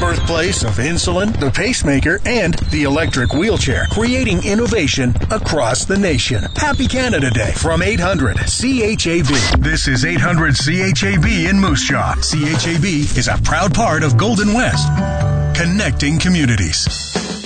birthplace of insulin, the pacemaker, and the electric wheelchair, creating innovation across the nation. Happy Canada Day from 800 CHAB. This is 800 CHAB in Moose Jaw. CHAB is a proud part of Golden West, connecting communities.